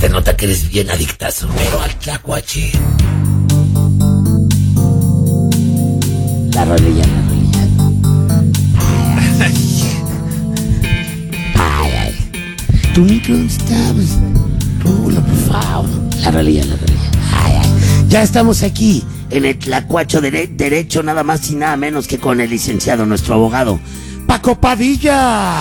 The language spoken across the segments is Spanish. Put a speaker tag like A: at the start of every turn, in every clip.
A: te nota que eres bien adictazo. Pero al tlacuache. La rolilla. ¿Tu micro dónde estabas? Rulo, por favor. La rolilla. Ya estamos aquí en el Tlacuacho Derecho, nada más y nada menos que con el licenciado, nuestro abogado, Paco Padilla.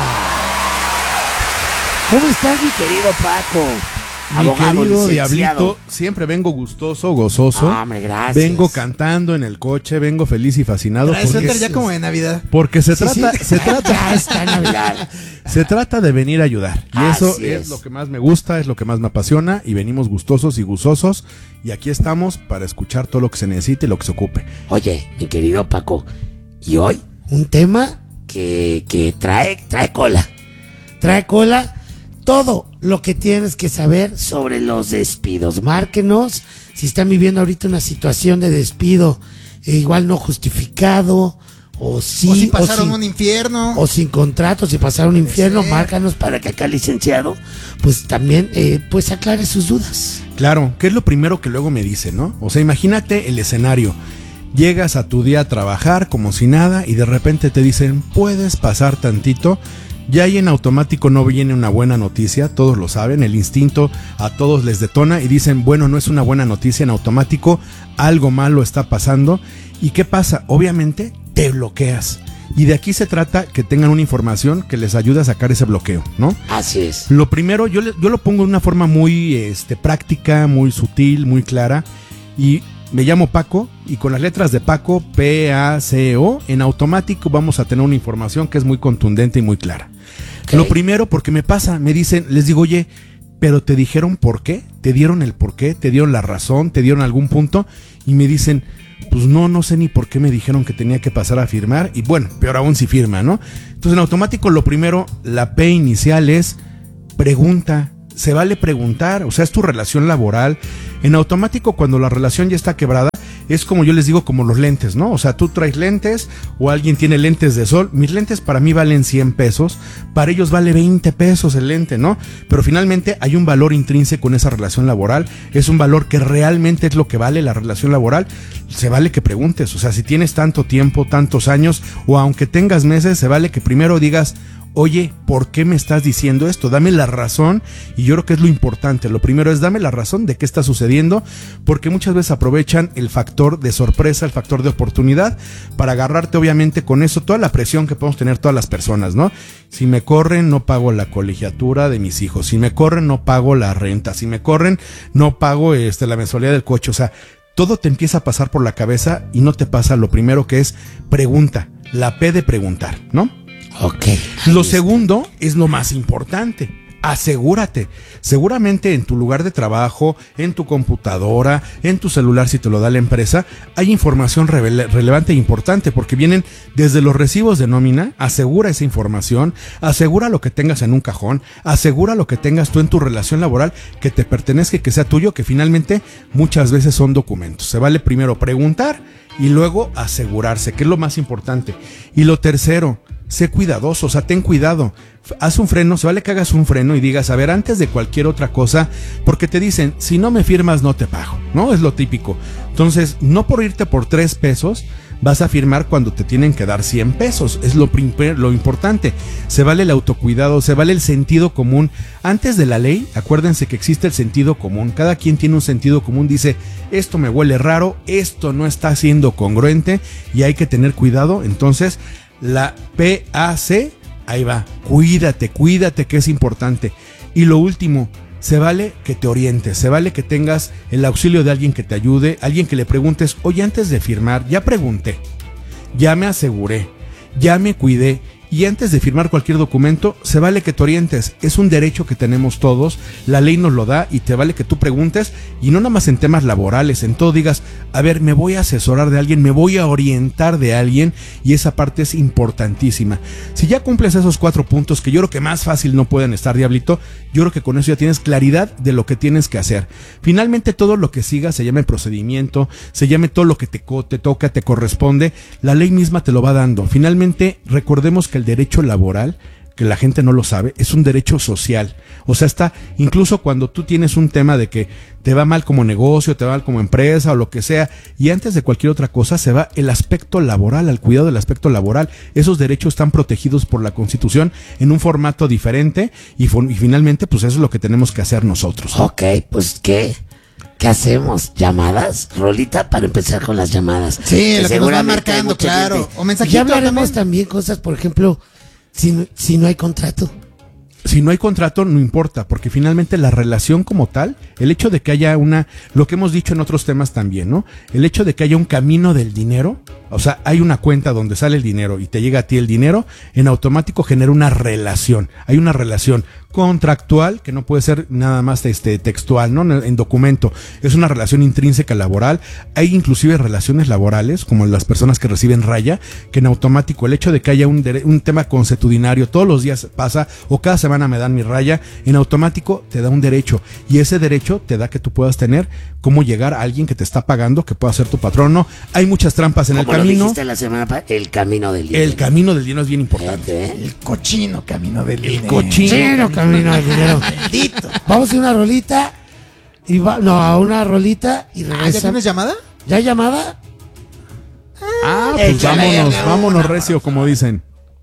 A: ¿Cómo estás, mi querido Paco?
B: Mi querido Diablito, siempre vengo gustoso, gozoso.
A: Hombre, gracias.
B: Vengo cantando en el coche, vengo feliz y fascinado.
C: Trae suéter ya como de Navidad.
B: Porque se trata
A: Ya está Navidad.
B: se trata de venir a ayudar. Y
A: Así
B: eso es lo que más me gusta, es lo que más me apasiona. Y venimos gustosos y gustosos. Y aquí estamos para escuchar todo lo que se necesite y lo que se ocupe.
A: Oye, mi querido Paco, y hoy un tema que trae cola. Trae cola todo lo que tienes que saber sobre los despidos. Márquenos si están viviendo ahorita una situación de despido igual no justificado, o sí,
C: o si pasaron un infierno,
A: o sin contrato, si pasaron un infierno.
C: Sí.
A: Márcanos para que acá el licenciado pues también pues aclare sus dudas.
B: Claro, ¿qué es lo primero que luego me dicen, no? O sea, imagínate el escenario. Llegas a tu día a trabajar como si nada y de repente te dicen, ¿puedes pasar tantito? Ya ahí en automático no viene una buena noticia, todos lo saben, el instinto a todos les detona y dicen, bueno, no es una buena noticia, en automático algo malo está pasando. ¿Y qué pasa? Obviamente te bloqueas. Y de aquí se trata que tengan una información que les ayude a sacar ese bloqueo, ¿no?
A: Así es.
B: Lo primero, yo lo pongo de una forma muy práctica, muy sutil, muy clara. Y me llamo Paco y con las letras de Paco, P-A-C-O, en automático vamos a tener una información que es muy contundente y muy clara. Okay. Lo primero, porque me pasa, me dicen, les digo, oye, pero ¿te dijeron por qué? ¿Te dieron el por qué? ¿Te dieron la razón? ¿Te dieron algún punto? Y me dicen, pues no sé ni por qué me dijeron que tenía que pasar a firmar. Y bueno, peor aún si firma, ¿no? Entonces en automático lo primero, la P inicial es pregunta. Se vale preguntar, o sea, es tu relación laboral. En automático, cuando la relación ya está quebrada, es como yo les digo, como los lentes, ¿no? O sea, tú traes lentes o alguien tiene lentes de sol. Mis lentes para mí valen 100 pesos, para ellos vale 20 pesos el lente, ¿no? Pero finalmente hay un valor intrínseco en esa relación laboral, es un valor que realmente es lo que vale la relación laboral. Se vale que preguntes, o sea, si tienes tanto tiempo, tantos años, o aunque tengas meses, se vale que primero digas, oye, ¿por qué me estás diciendo esto? Dame la razón, y yo creo que es lo importante. Lo primero es dame la razón de qué está sucediendo, porque muchas veces aprovechan el factor de sorpresa, el factor de oportunidad, para agarrarte obviamente con eso, toda la presión que podemos tener todas las personas, ¿no? Si me corren, no pago la colegiatura de mis hijos. Si me corren, no pago la renta. Si me corren, no pago la mensualidad del coche. O sea, todo te empieza a pasar por la cabeza y no te pasa lo primero que es pregunta, la P de preguntar, ¿no?
A: Ok.
B: Lo segundo es lo más importante. Asegúrate. Seguramente en tu lugar de trabajo, en tu computadora, en tu celular, si te lo da la empresa, hay información relevante e importante, porque vienen desde los recibos de nómina. Asegura esa información, asegura lo que tengas en un cajón, asegura lo que tengas tú en tu relación laboral, que te pertenezca y que sea tuyo, que finalmente muchas veces son documentos. Se vale primero preguntar y luego asegurarse, que es lo más importante. Y lo tercero, sé cuidadoso, o sea, ten cuidado. Haz un freno, se vale que hagas un freno y digas, a ver, antes de cualquier otra cosa, porque te dicen, si no me firmas no te pago, ¿no? Es lo típico. Entonces, no por irte por 3 pesos vas a firmar cuando te tienen que dar 100 pesos. Es lo importante. Se vale el autocuidado, se vale el sentido común. Antes de la ley, acuérdense que existe el sentido común. Cada quien tiene un sentido común. Dice, esto me huele raro, esto no está siendo congruente y hay que tener cuidado. Entonces, la PAC, ahí va, cuídate que es importante. Y lo último, se vale que te orientes, se vale que tengas el auxilio de alguien que te ayude, alguien que le preguntes, oye, antes de firmar, ya pregunté, ya me aseguré, ya me cuidé. Y antes de firmar cualquier documento, se vale que te orientes. Es un derecho que tenemos todos, la ley nos lo da y te vale que tú preguntes, y no nada más en temas laborales, en todo digas, a ver, me voy a asesorar de alguien, me voy a orientar de alguien, y esa parte es importantísima. Si ya cumples esos 4 puntos, que yo creo que más fácil no pueden estar, Diablito, yo creo que con eso ya tienes claridad de lo que tienes que hacer. Finalmente todo lo que siga se llame procedimiento, se llame todo lo que te toca, te corresponde, la ley misma te lo va dando. Finalmente recordemos que el derecho laboral que la gente no lo sabe, es un derecho social. O sea, está, incluso cuando tú tienes un tema de que te va mal como negocio, te va mal como empresa o lo que sea, y antes de cualquier otra cosa se va el aspecto laboral, al cuidado del aspecto laboral. Esos derechos están protegidos por la Constitución en un formato diferente y finalmente pues eso es lo que tenemos que hacer nosotros.
A: Ok, pues ¿qué hacemos? ¿Llamadas? Rolita para empezar con las llamadas.
C: Sí, lo que nos van
A: Seguramente hay
C: marcando,
A: mucha
C: claro.
A: gente.
C: O mensajito
A: Ya hablaremos
C: también.
A: también cosas, por ejemplo, si no hay contrato.
B: Si no hay contrato, no importa, porque finalmente la relación como tal, el hecho de que haya lo que hemos dicho en otros temas también, ¿no? El hecho de que haya un camino del dinero, o sea, hay una cuenta donde sale el dinero y te llega a ti el dinero, en automático genera una relación. Hay una relación contractual que no puede ser nada más textual, ¿no? En documento. Es una relación intrínseca laboral. Hay inclusive relaciones laborales, como las personas que reciben raya, que en automático el hecho de que haya un tema consuetudinario, todos los días pasa, o cada semana me dan mi raya, en automático te da un derecho. Y ese derecho te da que tú puedas tener cómo llegar a alguien que te está pagando, que pueda ser tu patrono. Hay muchas trampas en el
A: Como lo
B: camino.
A: dijiste la semana pasada, el camino del dinero.
B: El camino del dinero es bien importante.
A: Fíjate,
C: El cochino camino del dinero.
B: cochino
A: camino del dinero.
C: Bendito.
A: Vamos a una rolita a una rolita y
C: ¿Ya
A: regresamos.
C: tienes llamada?
A: ¿Ya hay llamada?
B: Pues
C: Échale,
B: vámonos recio, como dicen.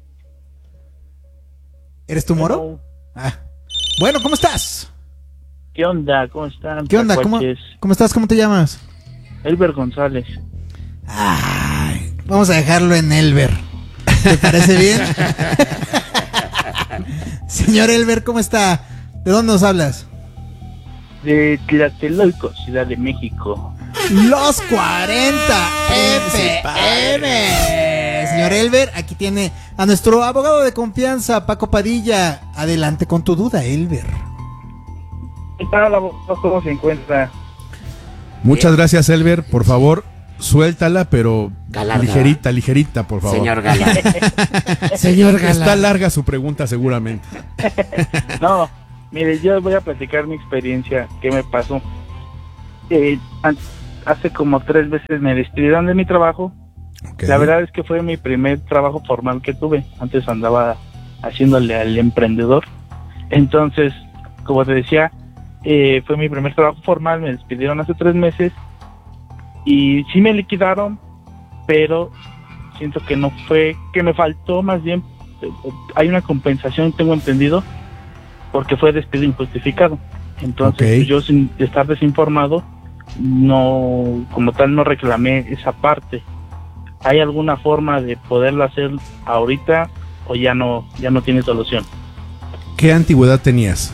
C: ¿Eres tu moro?
D: Hello.
C: Ah. Bueno, ¿cómo estás?
D: ¿Qué onda? ¿Cómo están?
C: ¿Qué onda? ¿Cómo estás? ¿Cómo te llamas?
D: Elber González.
C: Ay, vamos a dejarlo en Elber. ¿Te parece bien? Señor Elber, ¿cómo está? ¿De dónde nos hablas?
D: De Tlatelolco, Ciudad de México.
C: Los 40 FM. Señor Elber, aquí tiene a nuestro abogado de confianza, Paco Padilla. Adelante con tu duda, Elber.
D: ¿Qué tal, abogado? ¿Cómo se encuentra?
B: Muchas gracias, Elber. Por favor, suéltala, pero
A: Galarda.
B: ligerita, por favor.
A: Señor Galán. Señor Galán.
B: Está larga su pregunta, seguramente.
D: No, mire, yo voy a platicar mi experiencia. ¿Qué me pasó? Hace como 3 veces me despidieron de mi trabajo.
B: Okay.
D: La verdad es que fue mi primer trabajo formal que tuve. Antes andaba haciéndole al emprendedor. Entonces, como te decía, fue mi primer trabajo formal. Me despidieron hace 3 meses y sí me liquidaron, pero siento que no fue, que me faltó, más bien hay una compensación, tengo entendido, porque fue despido injustificado. Entonces,
B: Okay.
D: pues, yo sin estar desinformado, no, como tal, no reclamé esa parte. ¿Hay alguna forma de poderlo hacer ahorita o ya no tiene solución?
B: ¿Qué antigüedad tenías?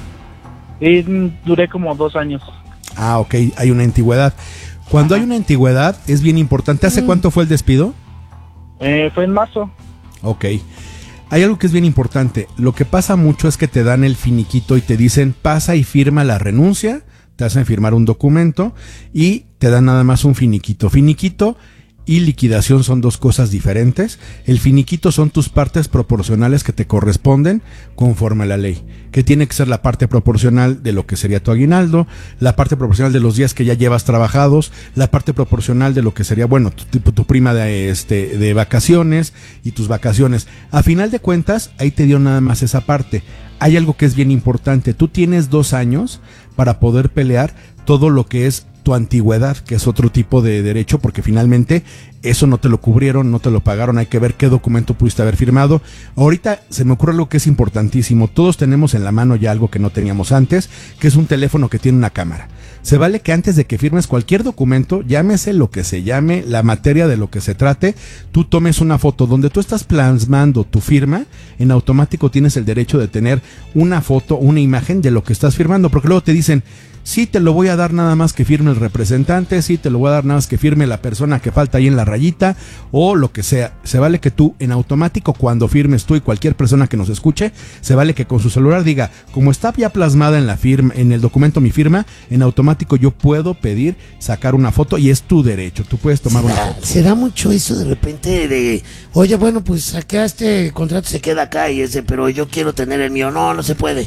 D: Duré como 2 años.
B: Ah, ok, hay una antigüedad. Cuando hay una antigüedad es bien importante. ¿Hace cuánto fue el despido?
D: Fue en marzo.
B: Ok. Hay algo que es bien importante. Lo que pasa mucho es que te dan el finiquito y te dicen pasa y firma la renuncia, te hacen firmar un documento y te dan nada más un finiquito. Finiquito y liquidación son 2 cosas diferentes. El finiquito son tus partes proporcionales que te corresponden conforme a la ley, que tiene que ser la parte proporcional de lo que sería tu aguinaldo, la parte proporcional de los días que ya llevas trabajados, la parte proporcional de lo que sería, bueno, tu prima de vacaciones y tus vacaciones. A final de cuentas, ahí te dio nada más esa parte. Hay algo que es bien importante. Tú tienes 2 años para poder pelear todo lo que es tu antigüedad, que es otro tipo de derecho, porque finalmente eso no te lo cubrieron, no te lo pagaron. Hay que ver qué documento pudiste haber firmado. Ahorita se me ocurre algo que es importantísimo. Todos tenemos en la mano ya algo que no teníamos antes, que es un teléfono que tiene una cámara. Se vale que antes de que firmes cualquier documento, llámese lo que se llame, la materia de lo que se trate, tú tomes una foto donde tú estás plasmando tu firma. En automático tienes el derecho de tener una foto, una imagen de lo que estás firmando, porque luego te dicen, sí, te lo voy a dar nada más que firme el representante, sí, te lo voy a dar nada más que firme la persona que falta ahí en la rayita, o lo que sea. Se vale que tú, en automático, cuando firmes tú y cualquier persona que nos escuche, se vale que con su celular diga, como está ya plasmada en la firma, en el documento mi firma, en automático yo puedo pedir sacar una foto y es tu derecho, tú puedes tomar una foto.
A: Se da mucho eso de repente de, oye, bueno, pues acá este contrato se queda acá y ese, pero yo quiero tener el mío. No se puede.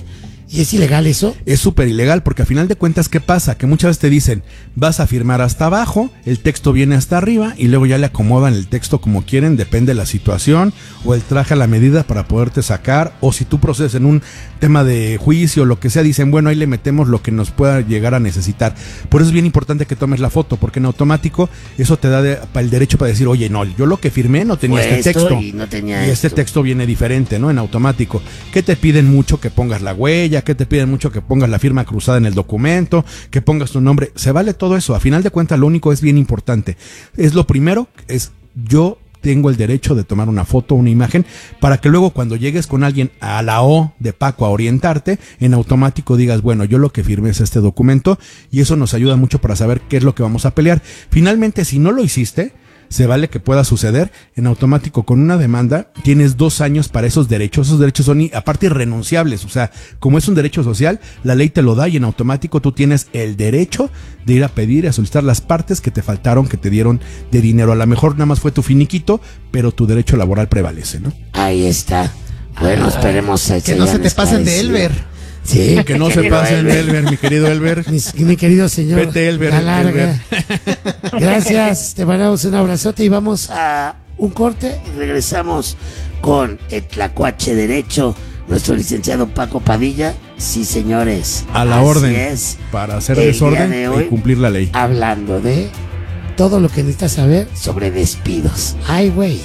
A: ¿Y es ilegal eso?
B: Es súper ilegal porque a final de cuentas, ¿qué pasa? Que muchas veces te dicen, vas a firmar hasta abajo, el texto viene hasta arriba y luego ya le acomodan el texto como quieren, depende de la situación, o el traje a la medida para poderte sacar, o si tú procedes en un tema de juicio o lo que sea, dicen, bueno, ahí le metemos lo que nos pueda llegar a necesitar. Por eso es bien importante que tomes la foto, porque en automático eso te da el derecho para decir, oye, no, yo lo que firmé no tenía
A: Fue
B: este
A: esto
B: texto.
A: y no tenía
B: Y este
A: esto.
B: texto viene diferente, ¿no? En automático. ¿Qué te piden mucho? Que pongas la huella, que te piden mucho que pongas la firma cruzada en el documento, que pongas tu nombre. Se vale todo eso. A final de cuentas, lo único es bien importante. Es lo primero, es yo tengo el derecho de tomar una foto, una imagen, para que luego cuando llegues con alguien a la O de Paco a orientarte, en automático digas, bueno, yo lo que firmé es este documento, y eso nos ayuda mucho para saber qué es lo que vamos a pelear. Finalmente, si no lo hiciste, se vale que pueda suceder. En automático, con una demanda, tienes 2 años para esos derechos. Esos derechos son, aparte, irrenunciables. O sea, como es un derecho social, la ley te lo da y en automático tú tienes el derecho de ir a pedir y a solicitar las partes que te faltaron, que te dieron de dinero. A lo mejor nada más fue tu finiquito, pero tu derecho laboral prevalece, ¿no?
A: Ahí está. Bueno, esperemos
C: Que no se te pasen de Elber.
A: Sí,
B: Que no se pasen, Elber, mi querido Elber.
A: Mi querido señor.
B: Vete, Elber,
A: la larga.
B: Elber.
A: Gracias, te mandamos un abrazote y vamos a un corte y regresamos con el Tlacuache Derecho, nuestro licenciado Paco Padilla. Sí, señores.
B: A la
A: así
B: orden.
A: es.
B: Para hacer
A: El
B: desorden
A: día de hoy,
B: y cumplir la ley.
A: hablando de todo lo que necesitas saber sobre despidos. Ay, güey.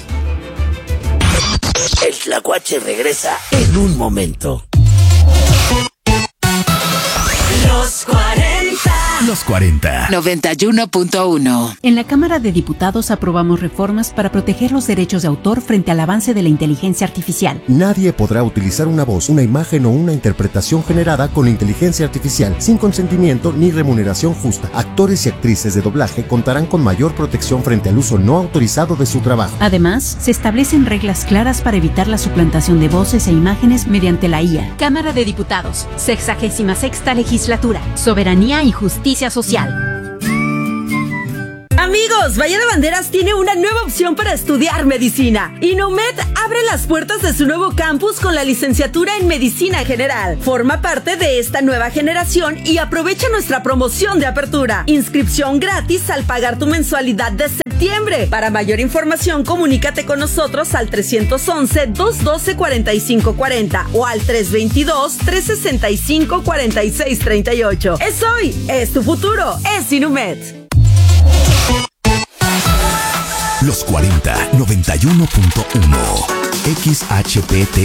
A: El Tlacuache regresa en un momento.
E: Los 40.
F: Los 40.
E: 91.1.
G: En la Cámara de Diputados aprobamos reformas para proteger los derechos de autor frente al avance de la inteligencia artificial.
H: Nadie podrá utilizar una voz, una imagen o una interpretación generada con inteligencia artificial sin consentimiento ni remuneración justa. Actores y actrices de doblaje contarán con mayor protección frente al uso no autorizado de su trabajo.
G: Además, se establecen reglas claras para evitar la suplantación de voces e imágenes mediante la IA.
I: Cámara de Diputados, 66ª Legislatura, Soberanía y Justicia Social.
J: Amigos, Valle de Banderas tiene una nueva opción para estudiar medicina. Inumet abre las puertas de su nuevo campus con la licenciatura en Medicina General. Forma parte de esta nueva generación y aprovecha nuestra promoción de apertura. Inscripción gratis al pagar tu mensualidad de septiembre. Para mayor información, comunícate con nosotros al 311-212-4540 o al 322-365-4638. Es hoy, es tu futuro, es Inumet.
F: Los 40, 91.1. XHPT